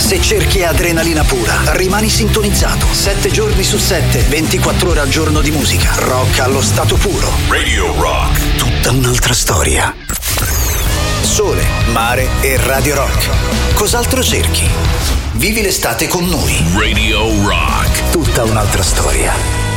Se cerchi adrenalina pura, rimani sintonizzato. 7 giorni su 7, 24 ore al giorno di musica. Rock allo stato puro. Radio Rock. Tutta un'altra storia. Sole, mare e Radio Rock. Cos'altro cerchi? Vivi l'estate con noi. Radio Rock. Tutta un'altra storia.